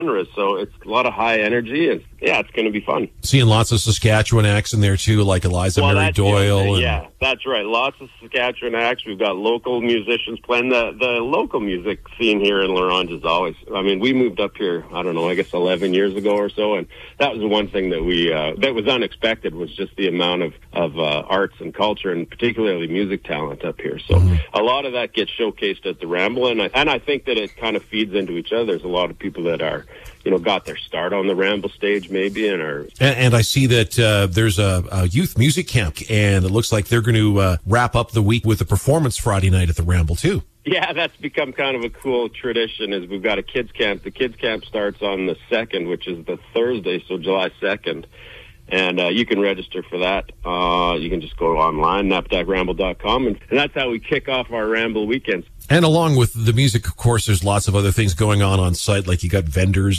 genres, so it's a lot of high energy, and yeah, it's going to be fun. Seeing lots of Saskatchewan acts in there too, like Eliza Mary Doyle. Yeah, that's right. Lots of Saskatchewan acts. We've got local musicians playing. The local music scene here in La Ronge is always, I mean, we moved up here, I don't know, I guess 11 years ago or so, and that was the one thing that we that was unexpected, was just the amount of arts and culture, and particularly music talent up here. So a lot of that gets showcased at the Ramble, and I think that it kind of feeds into each other. There's a lot of people that are, got their start on the Ramble stage maybe, and I see that there's a youth music camp, and it looks like they're going to wrap up the week with a performance Friday night at the Ramble too. Yeah, that's become kind of a cool tradition, is we've got a kids camp. The kids camp starts on the 2nd, which is the Thursday, so July 2nd. And you can register for that. You can just go online, napatagramble.com, and that's how we kick off our Ramble weekends. And along with the music, of course, there's lots of other things going on site, like you got vendors